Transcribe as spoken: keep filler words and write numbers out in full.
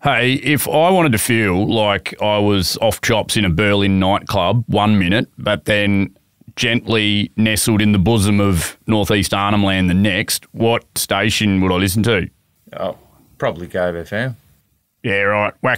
Hey, if I wanted to feel like I was off chops in a Berlin nightclub one minute, but then gently nestled in the bosom of northeast Arnhem Land the next, what station would I listen to? Oh, probably Cove F M. Yeah, right. Whack